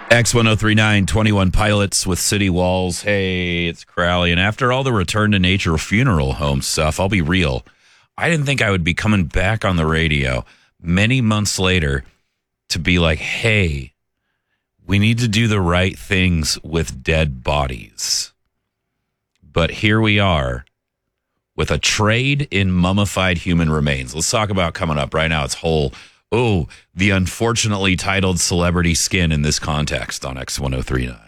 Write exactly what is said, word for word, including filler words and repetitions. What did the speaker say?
X ten thirty-nine, twenty-one Pilots with City Walls. Hey, it's Crowley. And after all the Return to Nature funeral home stuff, I'll be real. I didn't think I would be coming back on the radio many months later to be like, hey, we need to do the right things with dead bodies. But here we are with a trade in mummified human remains. Let's talk about coming up right now. It's whole, oh, the unfortunately titled celebrity skin in this context on X ten thirty-nine.